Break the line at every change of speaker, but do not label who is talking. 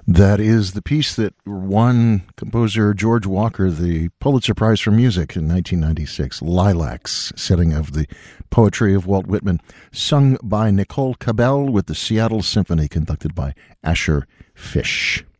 That is the piece that won composer George Walker the Pulitzer Prize for Music in 1996, Lilacs, setting of the poetry of Walt Whitman, sung by Nicole Cabell with the Seattle Symphony, conducted by Asher Fish.